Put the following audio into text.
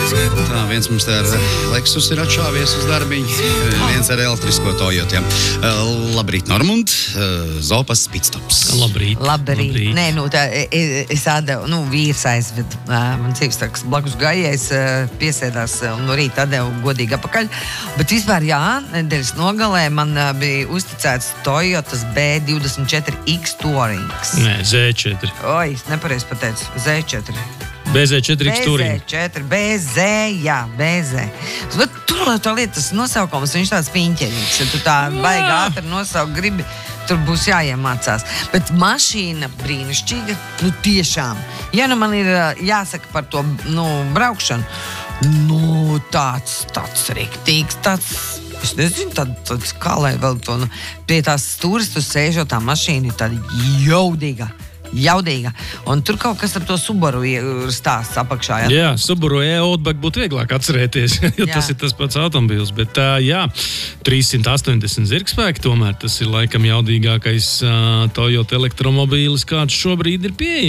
Tā, viens mums te ar Lexus ir atšāvies uz darbiņu, viens ar elektrisko Toyotiem. Labrīt, Normund, Zopas Pitstops. Labrīt. Nē, es atdevu, vīrs aizved. Man cīvstaks blakus gājējs piesēdās un no rīta atdevu godīgi apakaļ. Bet vispār, nedēļas nogalē man bija uzticēts Toyotas B24X Tourings. Nē, Z4. Oi, es nepareiz pateicu, Z4. BZ4X Touring. BZ. Bet tur tā lieta, tas nosaukums, viņš tāds piņķeņīgs. Ja tu tā baigi ātri nosaukt gribi, tur būs jāiemācās. Bet mašīna brīnišķīga, tiešām. Ja man ir jāsaka par to, braukšanu, tāds riktīgs, es nezinu, tāds kā lai vēl to, pie tās stūres tu sēžot, tā mašīna ir tāda jaudīga. Un tur kaut kas ar to Subaru stāsts apakšā. Jā, Subaru e-Outback būtu vieglāk atcerēties, jo tas ir tas pats automobils. Bet 380 zirgspēki, tomēr tas ir laikam jaudīgākais Toyota elektromobīlis, kāds šobrīd ir pieejams.